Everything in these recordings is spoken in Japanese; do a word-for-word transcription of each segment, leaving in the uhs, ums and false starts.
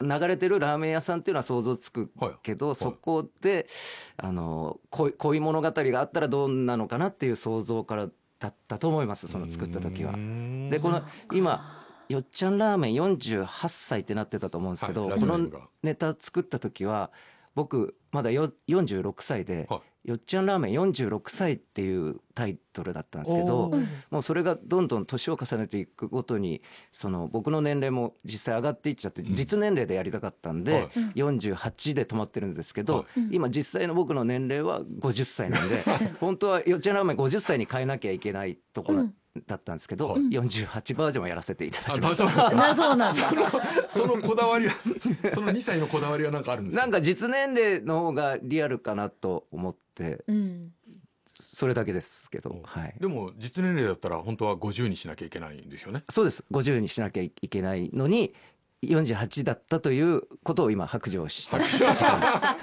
流れてるラーメン屋さんっていうのは想像つくけど、はい、そこであの恋、恋物語があったらどんなのかなっていう想像からだったと思います、その作った時は。でこの今よっちゃんラーメンよんじゅうはっさいってなってたと思うんですけど、はい、このネタ作った時は僕まだよよんじゅうろくさいで、はい、よっちゃんラーメンよんじゅうろくさいっていうタイトルだったんですけど、もうそれがどんどん年を重ねていくごとにその僕の年齢も実際上がっていっちゃって、実年齢でやりたかったんで、うん、よんじゅうはちで止まってるんですけど、はい、今実際の僕の年齢はごじゅっさいなんで本当はよっちゃんラーメンごじゅっさいに変えなきゃいけないところ、うんだったんですけど、はい、よんじゅうはちバージョンをやらせていただきました。 そうなんだ。 そのこだわりはそのにさいのこだわりは何かあるんですか？ なんか実年齢の方がリアルかなと思って、うん、それだけですけど、はい、 でも実年齢だったら本当はごじゅうにしなきゃいけないんですよね。 そうです、ごじゅうにしなきゃいけないのによんじゅうはちだったということを今白状した時間です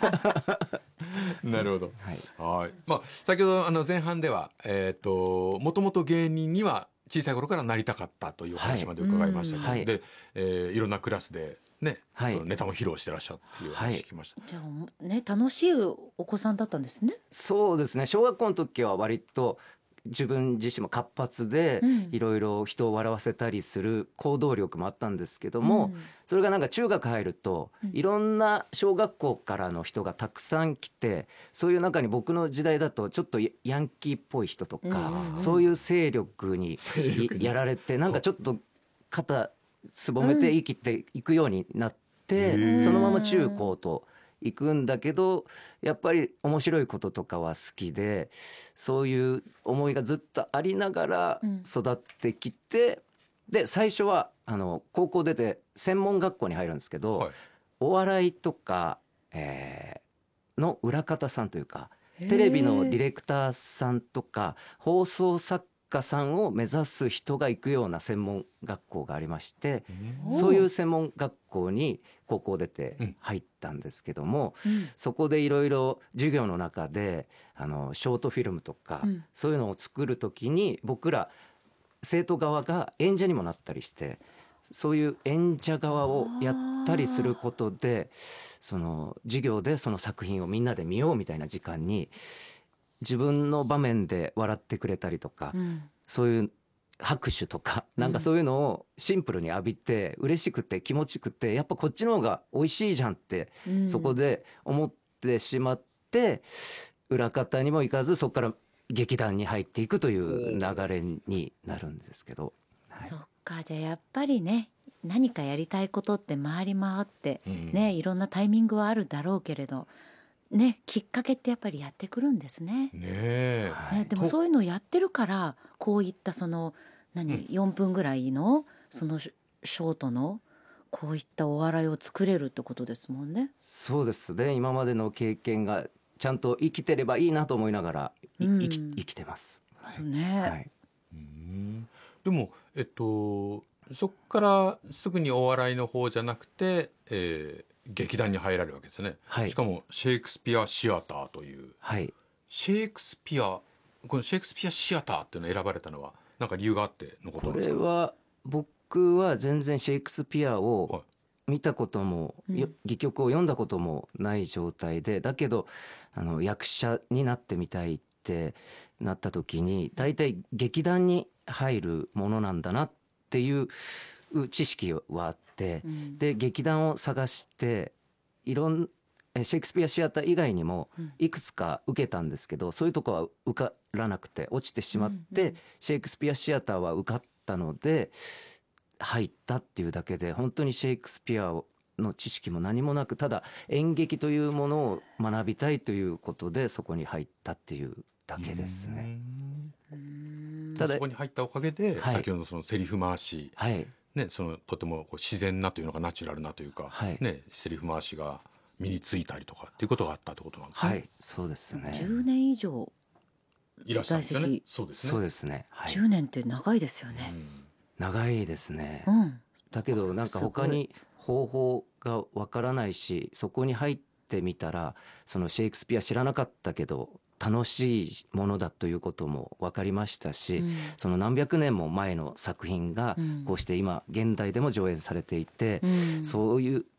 なるほど、はい、はい、まあ、先ほどあの前半では、えー、ともともと芸人には小さい頃からなりたかったという話まで伺いましたけど、はい、で、えー、いろんなクラスで、ね、はい、そのネタも披露してらっしゃっていう話聞きました、 はい、じゃあ、ね、楽しいお子さんだったんですね。 そうですね、小学校の時は割と自分自身も活発でいろいろ人を笑わせたりする行動力もあったんですけども、うん、それがなんか中学入るといろんな小学校からの人がたくさん来て、そういう中に僕の時代だとちょっとヤンキーっぽい人とか、うん、そういう勢力にやられてなんかちょっと肩すぼめて生きていくようになって、うん、そのまま中高と行くんだけど、やっぱり面白いこととかは好きで、そういう思いがずっとありながら育ってきて、うん、で最初はあの高校出て専門学校に入るんですけど、はい、お笑いとか、えー、の裏方さんというかテレビのディレクターさんとか放送作家さんを目指す人が行くような専門学校がありまして、そういう専門学校に高校出て入ったんですけども、うん、そこでいろいろ授業の中であのショートフィルムとか、うん、そういうのを作る時に僕ら生徒側が演者にもなったりして、そういう演者側をやったりすることで、その授業でその作品をみんなで見ようみたいな時間に自分の場面で笑ってくれたりとか、うん、そういう拍手とかなんかそういうのをシンプルに浴びて嬉しくて気持ちくて、やっぱこっちの方が美味しいじゃんってそこで思ってしまって、裏方にも行かずそこから劇団に入っていくという流れになるんですけど、 はい、そっか。じゃあやっぱりね、何かやりたいことって回り回ってね、うん、いろんなタイミングはあるだろうけれどね、きっかけってやっぱりやってくるんですね。 ねえ、 ね、でもそういうのをやってるからこういったその何、うん、よんぷんぐらいのそのショートのこういったお笑いを作れるってことですもんね。 そうですね、今までの経験がちゃんと生きてればいいなと思いながら、うん、生き、生きてます、 はいね、はい、 うん。でもえっとそこからすぐにお笑いの方じゃなくて、えー劇団に入られるわけですね、はい、しかもシェイクスピアシアターという、はい、シェイクスピアこのシェイクスピアシアターっていうのを選ばれたのは何か理由があってのことなんですか？ これは僕は全然シェイクスピアを見たことも、はい、戯曲を読んだこともない状態で、だけどあの役者になってみたいってなった時に大体劇団に入るものなんだなっていう知識はあって、うん、で劇団を探していろんシェイクスピアシアター以外にもいくつか受けたんですけど、うん、そういうとこは受からなくて落ちてしまって、うんうん、シェイクスピアシアターは受かったので入ったっていうだけで、本当にシェイクスピアの知識も何もなく、ただ演劇というものを学びたいということでそこに入ったっていうだけですね。 うーん、ただそこに入ったおかげで、はい、先ほどのそのセリフ回し、はいね、そのとてもこう自然なというのかナチュラルなというか、はいね、セリフ回しが身についたりとかっていうことがあったってことなんですね。 はい、そうですね。 じゅうねん以上いらっしゃるんですよね。そうですね。 そうですね、はい、 じゅうねんって長いですよね、うん、 長いですね、 うん、 だけどなんか他に方法がわからないし、そこに入ってみたらそのシェイクスピア知らなかったけど楽しいものだということも分かりましたし、うん、その何百年も前の作品がこうして今現代でも上演されていて、うん、そういう